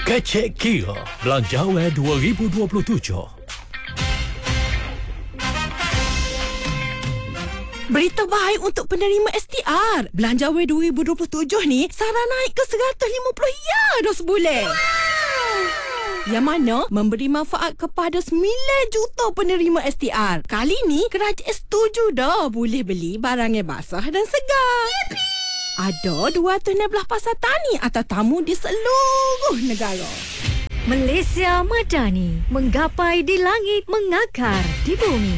Kecek Kira Belanjawan 2027. Berita baik untuk penerima STR. Belanja W 2027 ni Sarah naik ke RM150 dah sebulan. Yang mana memberi manfaat kepada 9 juta penerima STR. Kali ni kerajaan setuju dah boleh beli barang yang basah dan segar. Ada 216 pasar tani atau tamu di seluruh negara. Malaysia Madani, menggapai di langit, mengakar di bumi.